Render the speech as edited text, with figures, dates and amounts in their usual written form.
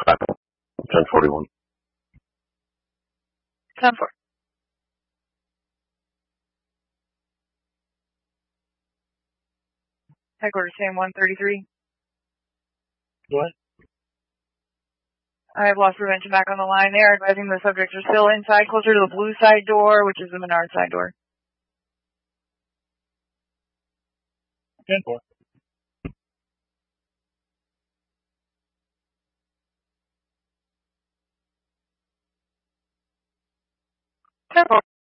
1041. 10-4. Headquarters, SAM 133. What? I have lost prevention back on the line there, advising the subjects are still inside, closer to the blue side door, which is the Menard side door. 10-4. 10-4.